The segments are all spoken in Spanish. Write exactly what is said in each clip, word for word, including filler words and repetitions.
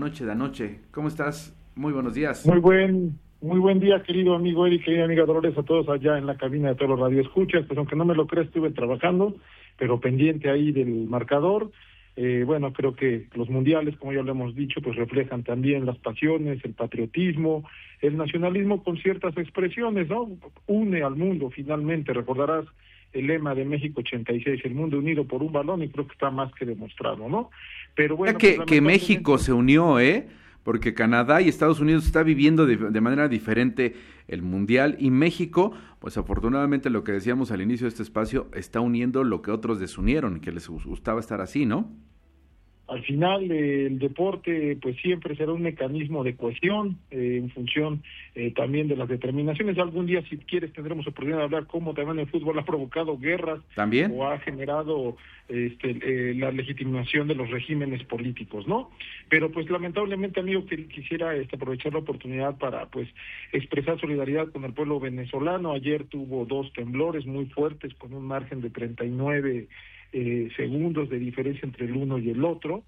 noche de anoche. ¿Cómo estás? Muy buenos días. Muy buen, muy buen día, querido amigo Eric, querida amiga Dolores, a todos allá en la cabina de todos los radioescuchas. Pues aunque no me lo creas, estuve trabajando, pero pendiente ahí del marcador. Eh, bueno, creo que los mundiales, como ya lo hemos dicho, pues reflejan también las pasiones, el patriotismo, el nacionalismo con ciertas expresiones, ¿no? Une al mundo finalmente, recordarás el lema de México ochenta y seis, el mundo unido por un balón, y creo que está más que demostrado, ¿no? Pero bueno, que, pues, que México se unió, ¿eh? Porque Canadá y Estados Unidos está viviendo de, de manera diferente el Mundial, y México, pues afortunadamente lo que decíamos al inicio de este espacio, está uniendo lo que otros desunieron, que les gustaba estar así, ¿no? Al final eh, el deporte pues siempre será un mecanismo de cohesión eh, en función eh, también de las determinaciones. Algún día, si quieres, tendremos oportunidad de hablar cómo también el fútbol ha provocado guerras ¿También? o ha generado este, eh, la legitimación de los regímenes políticos, ¿no? Pero pues lamentablemente, amigo, que quisiera este, aprovechar la oportunidad para pues expresar solidaridad con el pueblo venezolano. Ayer tuvo dos temblores muy fuertes con un margen de treinta y nueve Eh, segundos de diferencia entre el uno y el otro,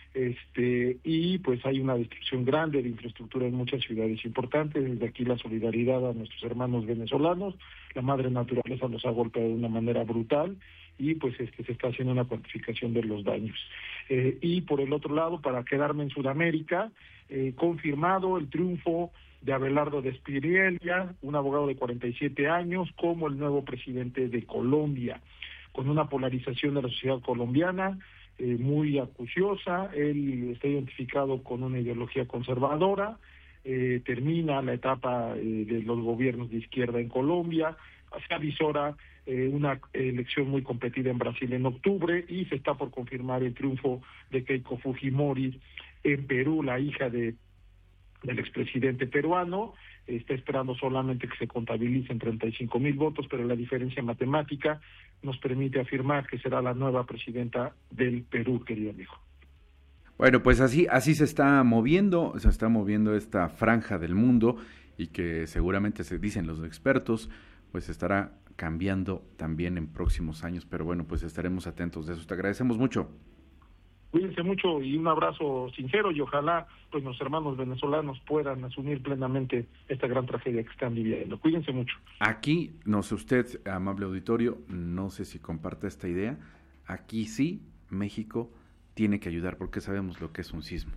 este y pues hay una destrucción grande de infraestructura en muchas ciudades importantes. Desde aquí la solidaridad a nuestros hermanos venezolanos. La madre naturaleza los ha golpeado de una manera brutal y pues este se está haciendo una cuantificación de los daños. Eh, y por el otro lado, para quedarme en Sudamérica, eh, confirmado el triunfo de Abelardo Despirielia, un abogado de cuarenta y siete años, como el nuevo presidente de Colombia, con una polarización de la sociedad colombiana eh, muy acuciosa. Él está identificado con una ideología conservadora, eh, termina la etapa eh, de los gobiernos de izquierda en Colombia, se avisora eh, una elección muy competida en Brasil en octubre, y se está por confirmar el triunfo de Keiko Fujimori en Perú, la hija de del expresidente peruano. Está esperando solamente que se contabilicen treinta y cinco mil votos, pero la diferencia matemática nos permite afirmar que será la nueva presidenta del Perú, querido amigo. Bueno, pues así así se está moviendo, se está moviendo esta franja del mundo, y que seguramente, se dicen los expertos, pues estará cambiando también en próximos años, pero bueno, pues estaremos atentos de eso. Te agradecemos mucho. Cuídense mucho y un abrazo sincero, y ojalá pues los hermanos venezolanos puedan asumir plenamente esta gran tragedia que están viviendo. Cuídense mucho. Aquí, no sé usted, amable auditorio, no sé si comparta esta idea, aquí sí, México tiene que ayudar, porque sabemos lo que es un sismo.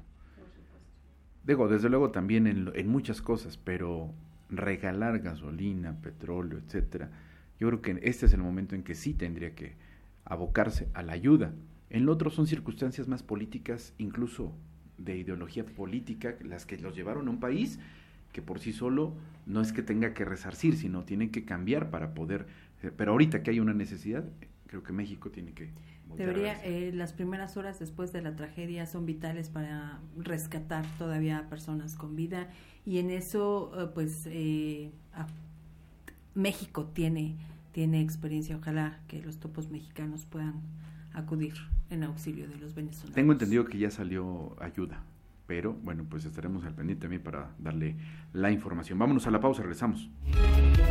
Digo, desde luego también en, en muchas cosas, pero regalar gasolina, petróleo, etcétera, yo creo que este es el momento en que sí tendría que abocarse a la ayuda. En lo otro son circunstancias más políticas, incluso de ideología política, las que los llevaron a un país que por sí solo no es que tenga que resarcir, sino tiene que cambiar para poder. Pero ahorita que hay una necesidad, creo que México tiene que... Debería, eh, las primeras horas después de la tragedia son vitales para rescatar todavía a personas con vida, y en eso eh, pues eh, a, México tiene, tiene experiencia. Ojalá que los topos mexicanos puedan acudir en auxilio de los venezolanos. Tengo entendido que ya salió ayuda, pero bueno, pues estaremos al pendiente también para darle la información. Vámonos a la pausa, regresamos.